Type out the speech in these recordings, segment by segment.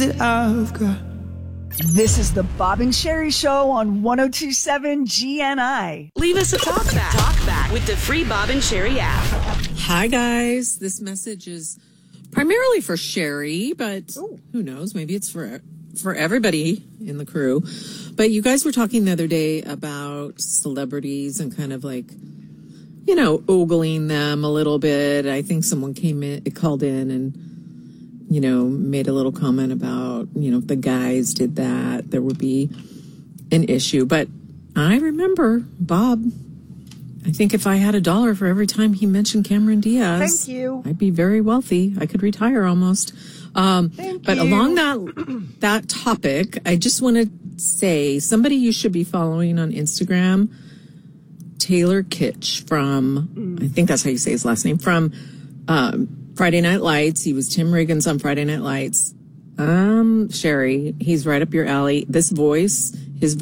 I've got. This is the Bob and Sherry Show on 102.7 GNI. Leave us a talk back with the free Bob and Sherry app. Hi, guys. This message is primarily for Sherry, but who knows? Maybe it's for everybody in the crew. But you guys were talking the other day about celebrities and kind of like, you know, ogling them a little bit. I think someone called in and, you know, made a little comment about, you know, if the guys did that, there would be an issue. But I remember Bob, I think if I had $1 for every time he mentioned Cameron Diaz, thank you, I'd be very wealthy. I could retire almost. But along that topic, I just want to say somebody you should be following on Instagram, Taylor Kitsch from, I think that's how you say his last name, from Friday Night Lights. He was Tim Riggins on Friday Night Lights. Sherry, he's right up your alley. His voice,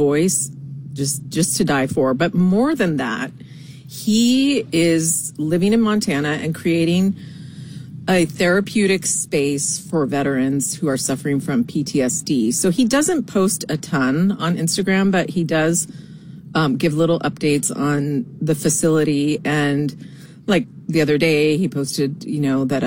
just to die for. But more than that, he is living in Montana and creating a therapeutic space for veterans who are suffering from PTSD. So he doesn't post a ton on Instagram, but he does give little updates on the facility. And like the other day, he posted, you know, that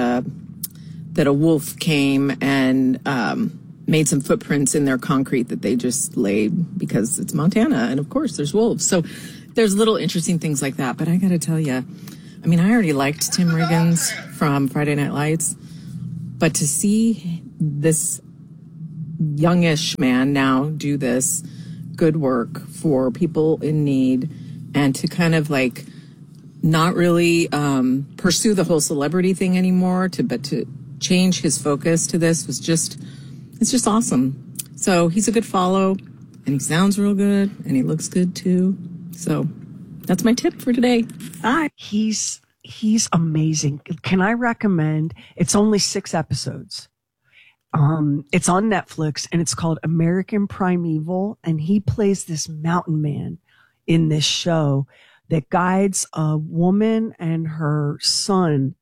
a wolf came and made some footprints in their concrete that they just laid because it's Montana. And of course, there's wolves. So there's little interesting things like that. But I got to tell you, I mean, I already liked Tim Riggins from Friday Night Lights, but to see this youngish man now do this good work for people in need and to kind of like not really pursue the whole celebrity thing anymore, but to change his focus to this was it's just awesome. So he's a good follow, and he sounds real good, and he looks good too. So that's my tip for today. Bye. He's amazing. Can I recommend? It's only 6 episodes. It's on Netflix and it's called American Primeval. And he plays this mountain man in this show that guides a woman and her son,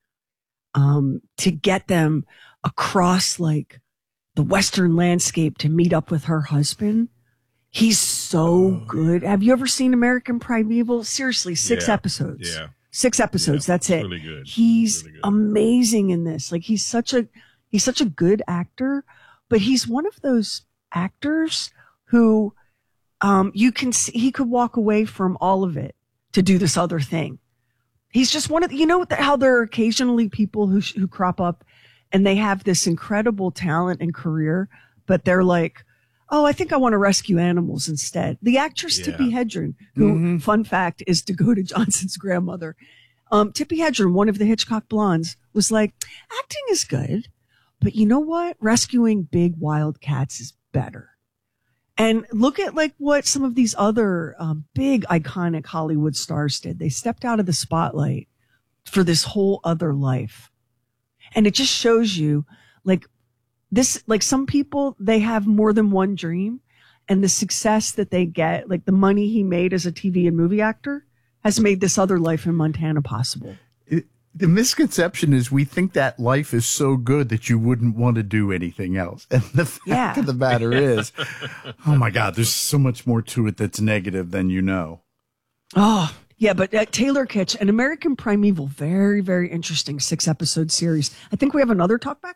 to get them across like the Western landscape to meet up with her husband. He's so good. Have you ever seen American Primeval? Seriously, 6 episodes. Yeah. 6 episodes. That's it. Really good. He's really good. Amazing in this. Like he's such a good actor, but he's one of those actors who, you can see he could walk away from all of it to do this other thing. He's just one of you know how there are occasionally people who crop up and they have this incredible talent and career, but they're like, oh, I think I want to rescue animals instead. The actress Tippi Hedren, who, fun fact, is Dakota Johnson's grandmother. Tippi Hedren, one of the Hitchcock blondes, was like, acting is good, but you know what? Rescuing big wild cats is better. And look at like what some of these other big iconic Hollywood stars did. They stepped out of the spotlight for this whole other life. And it just shows you like this, like some people, they have more than one dream, and the success that they get, like the money he made as a TV and movie actor has made this other life in Montana possible. The misconception is we think that life is so good that you wouldn't want to do anything else. And the fact of the matter is, oh my God, there's so much more to it that's negative than you know. Oh, yeah, but Taylor Kitsch, an American Primeval, very, very interesting 6-episode series. I think we have another talkback.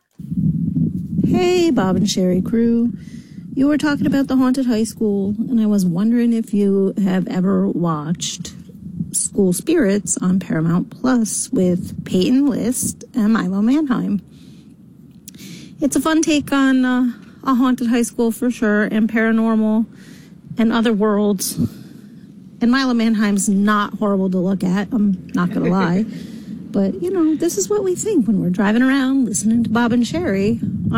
Hey, Bob and Sherry crew. You were talking about the haunted high school, and I was wondering if you have ever watched School Spirits on Paramount Plus with Peyton List and Milo Manheim. It's a fun take on a haunted high school for sure, and paranormal and other worlds. And Milo Manheim's not horrible to look at, I'm not going to lie. But, you know, this is what we think when we're driving around listening to Bob and Sherry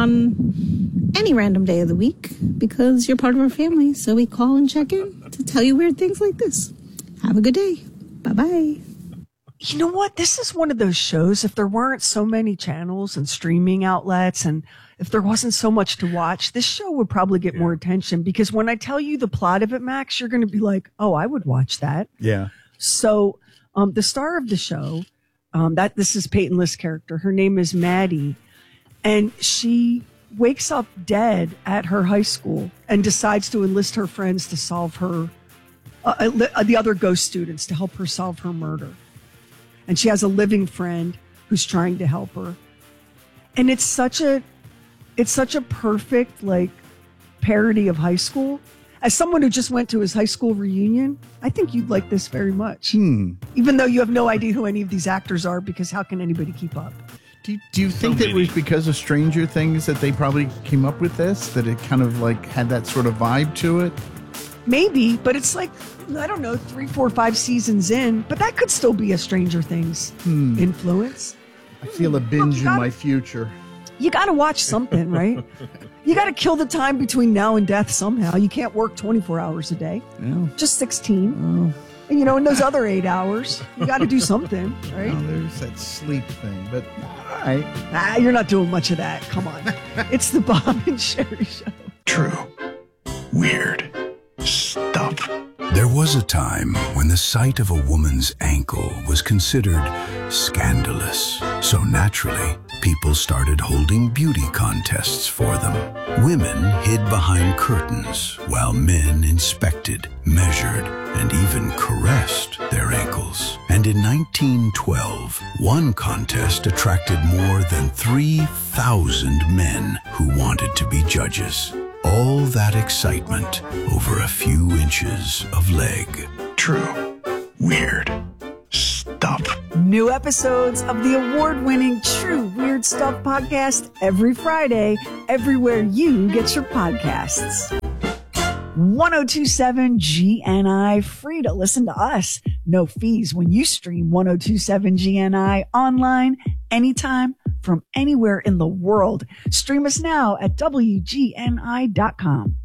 on any random day of the week, because you're part of our family. So we call and check in to tell you weird things like this. Have a good day. Bye-bye. You know what? This is one of those shows, if there weren't so many channels and streaming outlets, and if there wasn't so much to watch, this show would probably get more attention, because when I tell you the plot of it, Max, you're going to be like, oh, I would watch that. Yeah. So the star of the show, this is Peyton List's character. Her name is Maddie, and she wakes up dead at her high school and decides to enlist her friends to solve her, the other ghost students, to help her solve her murder. And she has a living friend who's trying to help her. And it's such a perfect, like, parody of high school. As someone who just went to his high school reunion, I think you'd like this very much. Even though you have no idea who any of these actors are, because how can anybody keep up? Do you think that it was because of Stranger Things that they probably came up with this? That it kind of like had that sort of vibe to it? Maybe, but it's like, I don't know, 3, 4, 5 seasons in, but that could still be a Stranger Things influence. I feel a binge in my future. You got to watch something, right? You got to kill the time between now and death somehow. You can't work 24 hours a day. Yeah. Just 16. Oh. And, in those other 8 hours, you got to do something, right? Oh, there's that sleep thing, but all right. You're not doing much of that. Come on. It's the Bob and Sherry Show. True. Weird stuff. There was a time when the sight of a woman's ankle was considered scandalous. So naturally, people started holding beauty contests for them. Women hid behind curtains while men inspected, measured, and even caressed their ankles. And in 1912, one contest attracted more than 3,000 men who wanted to be judges. All that excitement over a few inches of leg. True. Weird stuff. New episodes of the award-winning True Weird Stuff podcast every Friday, everywhere you get your podcasts. 1027 GNI, free to listen to us. No fees when you stream 1027 GNI online, anytime, from anywhere in the world. Stream us now at WGNI.com.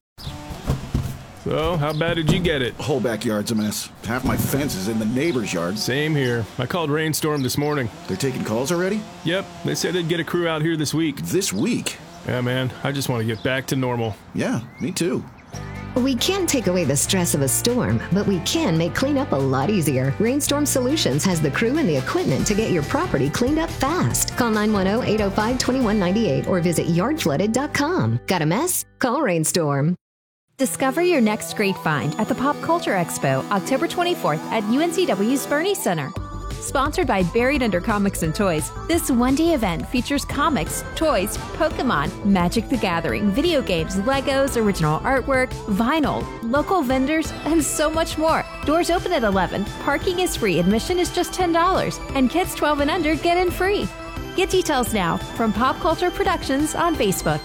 So, how bad did you get it? Whole backyard's a mess. Half my fence is in the neighbor's yard. Same here. I called Rainstorm this morning. They're taking calls already? Yep. They said they'd get a crew out here this week. This week? Yeah, man. I just want to get back to normal. Yeah, me too. We can't take away the stress of a storm, but we can make cleanup a lot easier. Rainstorm Solutions has the crew and the equipment to get your property cleaned up fast. Call 910-805-2198 or visit yardflooded.com. Got a mess? Call Rainstorm. Discover your next great find at the Pop Culture Expo, October 24th at UNCW's Bernie Center. Sponsored by Buried Under Comics and Toys, this one-day event features comics, toys, Pokemon, Magic the Gathering, video games, Legos, original artwork, vinyl, local vendors, and so much more. Doors open at 11, parking is free, admission is just $10, and kids 12 and under get in free. Get details now from Pop Culture Productions on Facebook.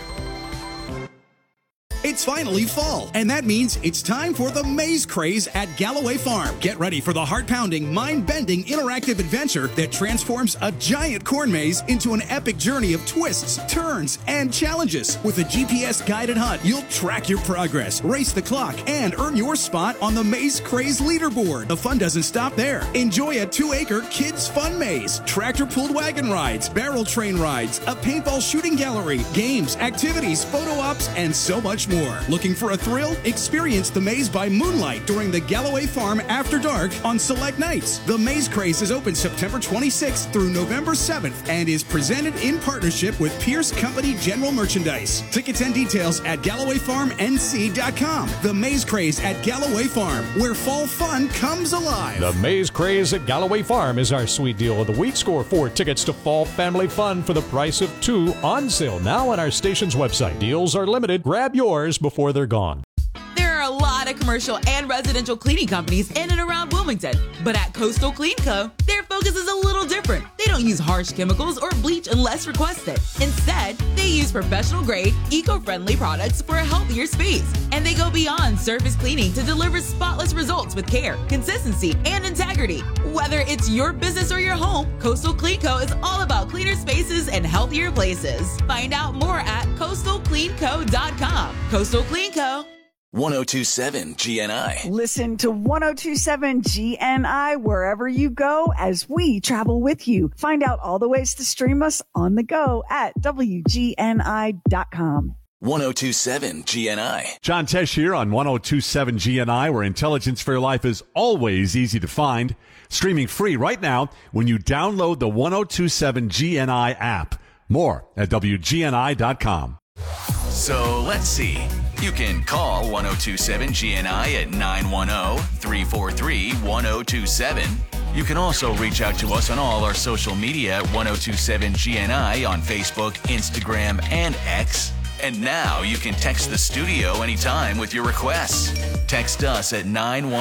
It's finally fall, and that means it's time for the Maze Craze at Galloway Farm. Get ready for the heart-pounding, mind-bending, interactive adventure that transforms a giant corn maze into an epic journey of twists, turns, and challenges. With a GPS-guided hunt, you'll track your progress, race the clock, and earn your spot on the Maze Craze leaderboard. The fun doesn't stop there. Enjoy a 2-acre kids' fun maze, tractor-pulled wagon rides, barrel train rides, a paintball shooting gallery, games, activities, photo ops, and so much more. Looking for a thrill? Experience the maze by moonlight during the Galloway Farm After Dark on select nights. The Maze Craze is open September 26th through November 7th and is presented in partnership with Pierce Company General Merchandise. Tickets and details at GallowayFarmNC.com. The Maze Craze at Galloway Farm, where fall fun comes alive. The Maze Craze at Galloway Farm is our sweet deal of the week. Score 4 tickets to fall family fun for the price of 2, on sale now on our station's website. Deals are limited. Grab yours before they're gone. There are a lot of commercial and residential cleaning companies in and around Wilmington, but at Coastal Clean Co., their focus is a little different. They don't use harsh chemicals or bleach unless requested. Instead, they use professional-grade, eco-friendly products for a healthier space, and they go beyond surface cleaning to deliver spotless results with care, consistency, and integrity. Whether it's your business or your home, Coastal Clean Co. is all about cleaner spaces and healthier places. Find out more at coastalcleanco.com. Coastal Clean Co. 1027 GNI. Listen to 1027 GNI wherever you go as we travel with you. Find out all the ways to stream us on the go at WGNI.com. 1027 GNI. John Tesh here on 1027 GNI, where intelligence for your life is always easy to find. Streaming free right now when you download the 1027 GNI app. More at WGNI.com. So let's see. You can call 1027 GNI at 910-343-1027. You can also reach out to us on all our social media at 1027 GNI on Facebook, Instagram, and X. And now you can text the studio anytime with your requests. Text us at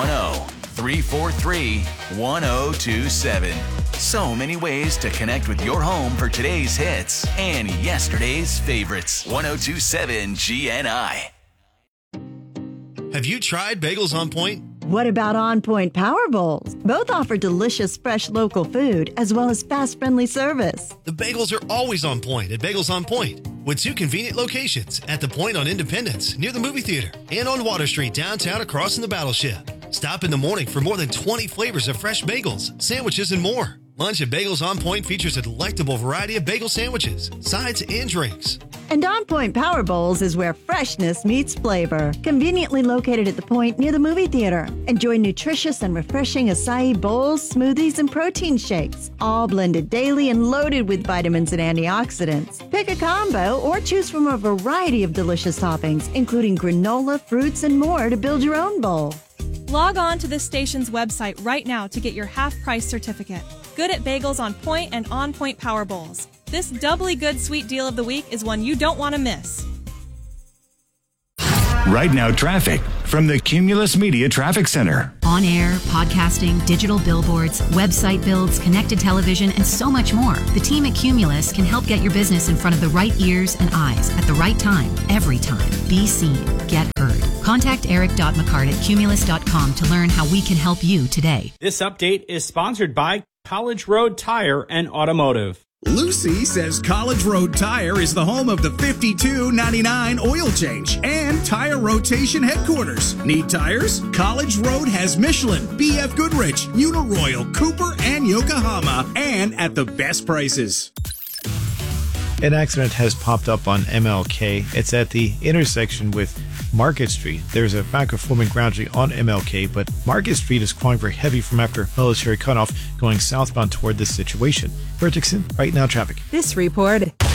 910-343-1027. So many ways to connect with your home for today's hits and yesterday's favorites. 1027 GNI. Have you tried Bagels on Point? What about On Point Power Bowls? Both offer delicious, fresh local food as well as fast, friendly service. The bagels are always on point at Bagels on Point, with 2 convenient locations at the Point on Independence near the movie theater and on Water Street downtown across from the Battleship. Stop in the morning for more than 20 flavors of fresh bagels, sandwiches, and more. Lunch at Bagels on Point features a delectable variety of bagel sandwiches, sides, and drinks. And On Point Power Bowls is where freshness meets flavor. Conveniently located at the Point near the movie theater. Enjoy nutritious and refreshing acai bowls, smoothies, and protein shakes, all blended daily and loaded with vitamins and antioxidants. Pick a combo or choose from a variety of delicious toppings, including granola, fruits, and more to build your own bowl. Log on to this station's website right now to get your half-price certificate. Good at Bagels on Point and On Point Power Bowls. This doubly good sweet deal of the week is one you don't want to miss. Right now, traffic from the Cumulus Media Traffic Center. On air, podcasting, digital billboards, website builds, connected television, and so much more. The team at Cumulus can help get your business in front of the right ears and eyes at the right time, every time. Be seen, get heard. Contact eric.mccart at cumulus.com to learn how we can help you today. This update is sponsored by College Road Tire and Automotive. Lucy says College Road Tire is the home of the $52.99 oil change and tire rotation headquarters. Need tires? College Road has Michelin, BF Goodrich, Uniroyal, Cooper, and Yokohama, and at the best prices. An accident has popped up on MLK. It's at the intersection with Market Street. There's a backward-forming ground tree on MLK, but Market Street is crawling very heavy from after military cutoff going southbound toward this situation. Bert Dixon, Right Now Traffic. This report